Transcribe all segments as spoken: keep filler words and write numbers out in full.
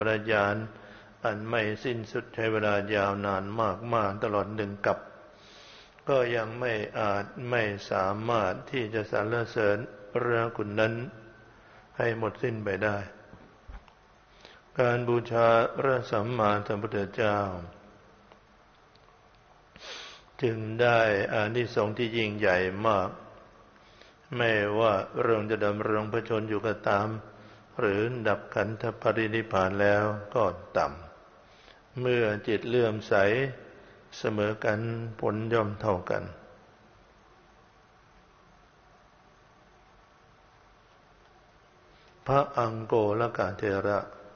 ระยานอันไม่สิ้นสุดใช้เวลายาวนานมากมากตลอดหนึ่งกับก็ยังไม่อาจไม่สามารถที่จะสรรเสริญพระคุณนั้นให้หมดสิ้นไปได้การบูชาพระสัมมาสัมพุทธเจ้าจึงได้อานิสงส์ที่ยิ่งใหญ่มากไม่ว่าเราจะดำรงพระชนอยู่ก็ตามหรือดับขันธปรินิพพานแล้วก็ต่ำเมื่อจิตเลื่อมใสเสมอกันผลย่อมเท่ากันพระอังโกลกเถระ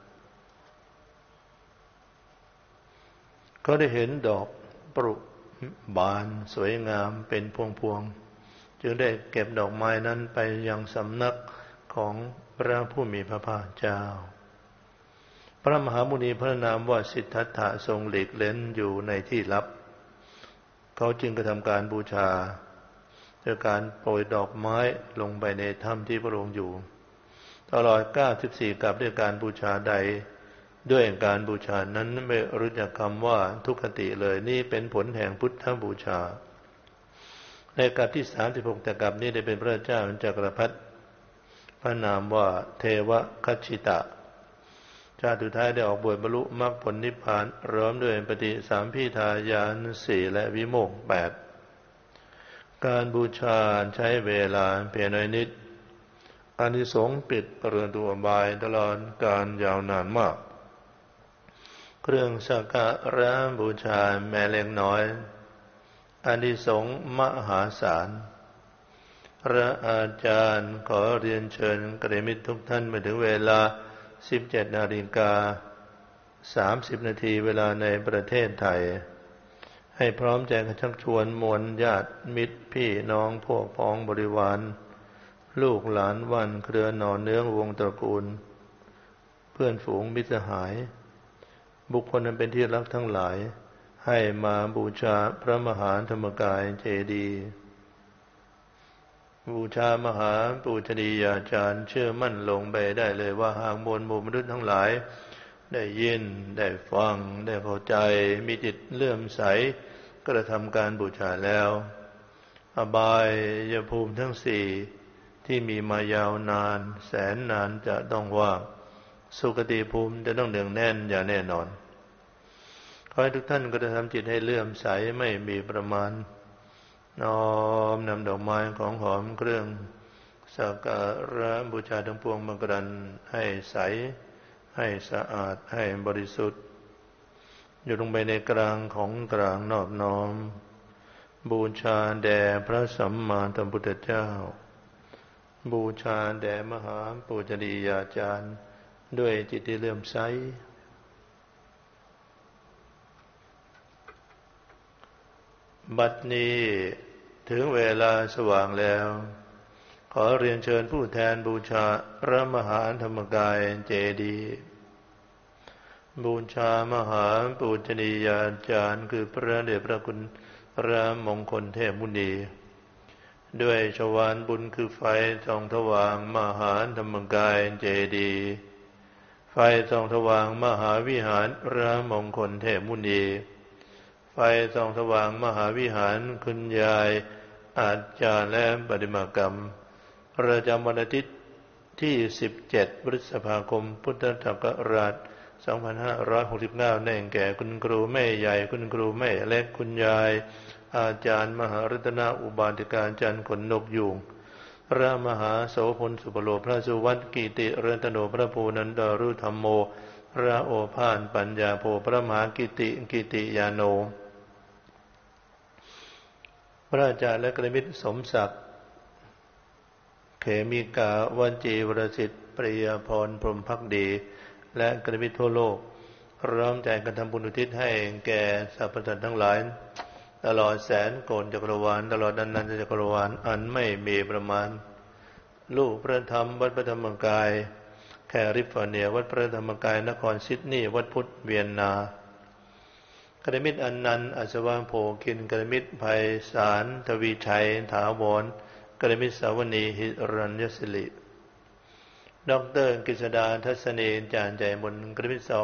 ก็ได้เห็นดอกปรุบานสวยงามเป็นพวงๆจึงได้เก็บดอกไม้นั้นไปยังสำนักของพระผู้มีพระภาคเจ้าพระมหามุนีพระนามว่าสิทธัตถะทรงหลีกเล้นอยู่ในที่ลับเขาจึงกระทำการบูชาด้วยการโปรยดอกไม้ลงไปในถ้ำที่พระองค์อยู่ตลอดเก้าสิบสี่กับด้วยการบูชาใดด้วยการบูชานั้นไม่รู้จักคำว่าทุกขติเลยนี่เป็นผลแห่งพุทธบูชาในกับที่สามสิบหกแต่กับนี้ได้เป็นพระเจ้าจักรพรรดิพระนามว่าเทวคัชชิตะชาติสุดท้ายได้ออกบวชบรรลุมรรคผลนิพพานพร้อมด้วยปฏิสัมภิทาญาณสี่และวิโมกข์แปดการบูชาใช้เวลาเพียงน้อยนิดอานิสงส์ปิดเรือนตัวบายตลอดการยาวนานมากเครื่องสักการะบูชาแม้เล็กน้อยอานิสงส์มหาศาลพระอาจารย์ขอเรียนเชิญกัลยาณมิตรทุกท่านมาถึงเวลาสิบเจ็ดนาฬิกาสามสิบนาทีเวลาในประเทศไทยให้พร้อมใจกันชักชวนมวลญาติมิตรพี่น้องพวกพ้องบริวารลูกหลานวันเครือหน่อเนื้อวงตระกูลเพื่อนฝูงมิตรสหายบุคคลนั้นเป็นที่รักทั้งหลายให้มาบูชาพระมหาธรรมกายเจดีย์บูชามหาปูชนียาจารย์เชื่อมั่นลงไปได้เลยว่าหากมวลหมู่มนุษย์ทั้งหลายได้ยินได้ฟังได้เข้าใจมีจิตเลื่อมใสกระทำการบูชาแล้วอบายภูมิทั้งสี่ที่มีมายาวนานแสนนานจะต้องว่างสุคติภูมิจะต้องเนืองแน่นอย่างแน่นอนขอให้ทุกท่านกระทำจิตให้เลื่อมใสไม่มีประมาณน้อมนำดอกไม้ของหอมเครื่องสักการะบูชาทั้งปวงมากรันให้ใสให้สะอาดให้บริสุทธิ์อยู่ลงไปในกลางของกลางนอบน้อมบูชาแด่พระสัมมาสัมพุทธเจ้าบูชาแด่มหาปูชนียาจารย์ด้วยจิตที่เลื่อมใสบัดนี้ถึงเวลาสว่างแล้วขอเรียนเชิญผู้แทนบูชาพระมหาธรรมกายเจดีย์บูชามหาปูชนียาจารย์คือพระเดชพระคุณพระมงคลเทพมุนีด้วยชวาลบุญคือไฟส่องสว่างมหาธรรมกายเจดีย์ไฟส่องสว่างมหาวิหารพระมงคลเทพมุนีไฟส่องสว่างมหาวิหารคุณยายอาจารย์และปฏิมากรรมประจำวันอาทิตย์ที่สิบเจ็ดพฤษภาคมพุทธศักราชสองพันห้าร้อยหกสิบเก้าแน่แก่คุณครูแม่ใหญ่คุณครูแม่เล็กคุณยายอาจารย์มหารัตนอุบาสิกาจันทร์ขนนกยูงพระมหาโสพลสุปโลพระสุวัตกิติเรนตโนพระภูนันดารุธรรมโมพระโอภาสปัญญาโภพระมหากิติกิติยาโนพระอาจารย์และกัลยาณมิตรสมศักดิ์เขมิกาวันจีวรสิทธิ์ปริยพรพรหมภักดีและกัลยาณมิตรทั่วโลกพร้อมใจกันทำบุญอุทิศให้แก่สรรพสัตว์ทั้งหลายตลอดแสนโกฏจักรวาลตลอดอนันตจักรวาลอันไม่มีประมาณลูกพระธรรมวัดพระธรรมกายแคลิฟอร์เนียวัดพระธรรมกายนครซิดนีย์วัดพุทธเวียนนากัลยาณมิตรอนันต์อัศวะโภคินกัลยาณมิตรไพศาลทวีชัยถาวรกัลยาณมิตรสาวณีหิรัญยศิริดอกเตอร์กฤษดาทัศนีจารย์ใจบุญกัลยาณมิตร